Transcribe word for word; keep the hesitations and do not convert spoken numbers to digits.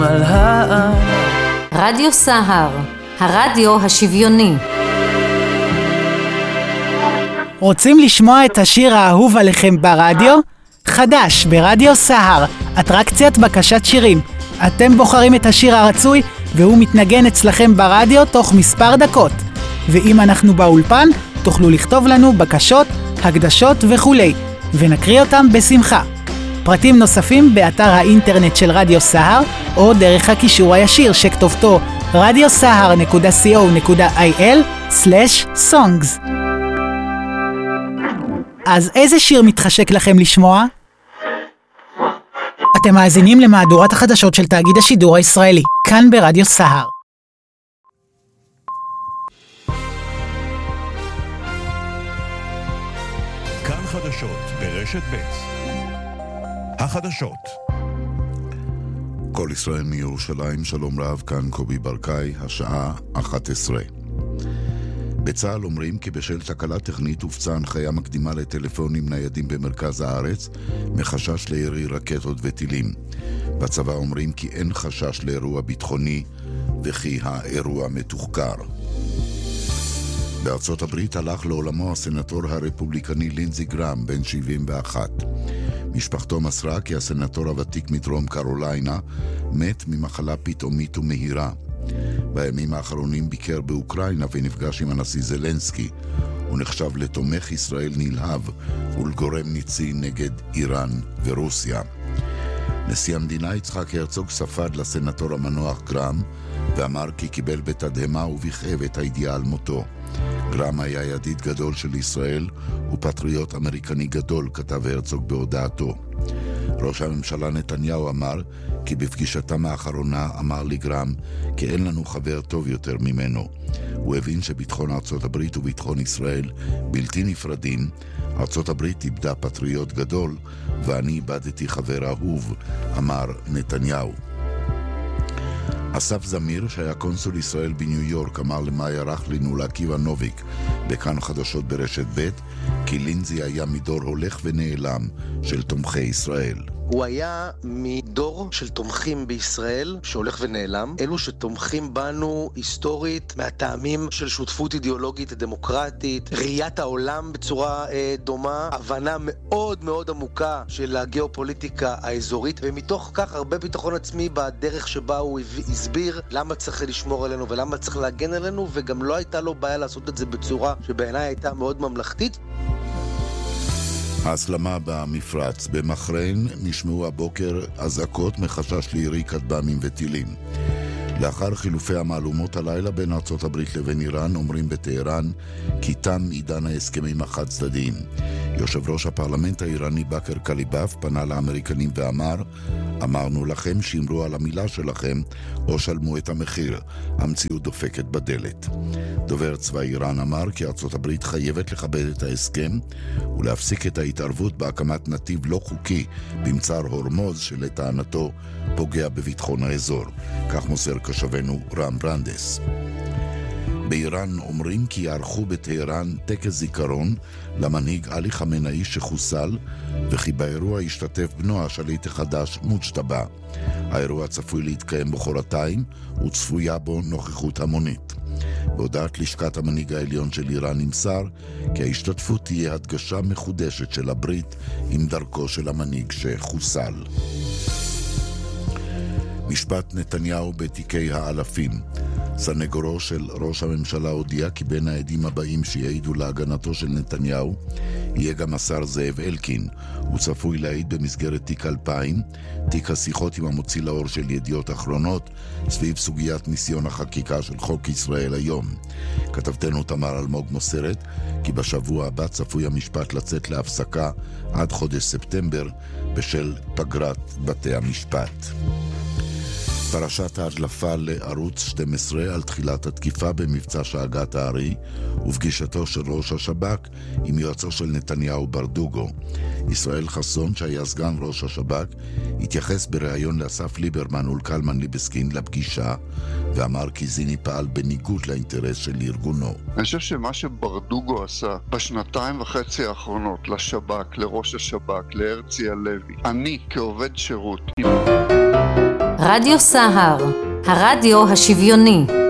רדיו סהר, הרדיו השוויוני. רוצים לשמוע את השיר האהוב עליכם ברדיו? חדש ברדיו סהר, אטרקציית בקשת שירים. אתם בוחרים את השיר הרצוי והוא מתנגן אצלכם ברדיו תוך מספר דקות. ואם אנחנו באולפן, תוכלו לכתוב לנו בקשות, הקדשות וכולי, ונקריא אותם בשמחה. פרטים נוספים באתר האינטרנט של רדיו סהר, או דרך הקישור הישיר שכתובתו רדיו סהר נקודה סי או נקודה איי אל סלש סונגס. אז איזה שיר מתחשק לכם לשמוע? אתם מאזינים למהדורת החדשות של תאגיד השידור הישראלי, כאן ברדיו סהר. כאן חדשות ברשת ב'. החדשות. כל ישראל מירושלים, שלום רב, כאן קובי ברקאי, השעה אחת עשרה. בצה"ל אומרים כי בשל תקלה טכנית הופצה הנחיה מקדימה לטלפונים ניידים במרכז הארץ, מחשש לירי רקטות וטילים. בצבא אומרים כי אין חשש לאירוע ביטחוני וכי האירוע מתוחקר. בארצות הברית הלך לעולמו הסנטור הרפובליקני לינזי גראם, בן שבעים ואחת. משפחתו מסרה כי הסנטור הוותיק מדרום קרוליינה מת ממחלה פתאומית ומהירה. בימים האחרונים ביקר באוקראינה ונפגש עם הנשיא זלנסקי. הוא נחשב לתומך ישראל נלהב ולגורם ניצי נגד איראן ורוסיה. נשיא המדינה יצחק הרצוג ספד לסנטור המנוח גראם ואמר כי קיבל בתדהמה ובכאב את הידיעה על מותו. גראם היה ידיד גדול של ישראל ופטריוט אמריקני גדול, כתב הרצוג בהודעתו. ראש הממשלה נתניהו אמר כי בפגישתם האחרונה אמר לגראם כי אין לנו חבר טוב יותר ממנו. הוא הבין שביטחון ארצות הברית וביטחון ישראל בלתי נפרדים. ארצות הברית איבדה פטריוט גדול ואני איבדתי חבר אהוב, אמר נתניהו. אסף זמיר, שהיה קונסול ישראל בניו יורק, אמר למאיה רכלין ולעקיבא נוביק בכאן חדשות ברשת ב' כי לינזי היה מדור הולך ונעלם של תומכי ישראל. הוא היה מדור של תומכים בישראל שהולך ונעלם, אלו שתומכים בנו היסטורית מהטעמים של שותפות אידיאולוגית דמוקרטית, ראיית העולם בצורה אה, דומה, הבנה מאוד מאוד עמוקה של הגיאופוליטיקה האזורית, ומתוך כך הרבה ביטחון עצמי בדרך שבה הוא הסביר למה צריך לשמור עלינו ולמה צריך להגן עלינו, וגם לא הייתה לו בעיה לעשות את זה בצורה שבעיניי הייתה מאוד ממלכתית. ההסלמה במפרץ. במחריין נשמעו הבוקר אזעקות מחשש לירי כטב"מים וטילים. לאחר חילופי המהלומות הלילה בין ארצות הברית לבין איראן, אומרים בטהרן כי תם עידן ההסכמים החד צדדיים. יושב ראש הפרלמנט האיראני בכר קליבאף פנה לאמריקנים ואמר, אמרנו לכם שימרו על המילה שלכם או שלמו את המחיר, המציאות דופקת בדלת. דובר צבא איראן אמר כי ארצות הברית חייבת לכבד את ההסכם ולהפסיק את ההתערבות בהקמת נתיב לא חוקי במצר הורמוז שלטענתו פוגע בביטחון האזור. כך מוסר קשבנו רם ברנדס. באיראן אומרים כי יערכו בטהרן טקס זיכרון למנהיג עלי חמינאי שחוסל, וכי באירוע ישתתף בנו השליט החדש מוג'טבא. האירוע צפוי להתקיים בחורתיים וצפויה בו נוכחות המונית. בהודעת לשכת המנהיג העליון של איראן נמסר כי ההשתתפות תהיה הדגשה מחודשת של הברית עם דרכו של המנהיג שחוסל. משפט נתניהו בתיקי האלפים. סנגורו של ראש הממשלה הודיע כי בין העדים הבאים שיעידו להגנתו של נתניהו יהיה גם השר זאב אלקין. הוא צפוי להעיד במסגרת תיק אלפיים, תיק השיחות עם המוציא לאור של ידיעות אחרונות סביב סוגיית ניסיון החקיקה של חוק ישראל היום. כתבתנו תמר אלמוג מוסרת כי בשבוע הבא צפוי המשפט לצאת להפסקה עד חודש ספטמבר בשל פגרת בתי המשפט. פרשת ההדלפה לערוץ שתים עשרה על תחילת התקיפה במבצע שאגת הארי ופגישתו של ראש השב"כ עם יועצו של נתניהו ברדוגו. ישראל חסון, שהיה סגן ראש השב"כ, התייחס בריאיון לאסף ליברמן ולקלמן ליבסקין לפגישה ואמר כי זיני פעל בניגוד לאינטרס של ארגונו. אני חושב שמה שברדוגו עשה בשנתיים וחצי האחרונות לשב"כ, לראש השב"כ, להרצי הלוי, אני כעובד שירות רדיו סהר, הרדיו השוויוני.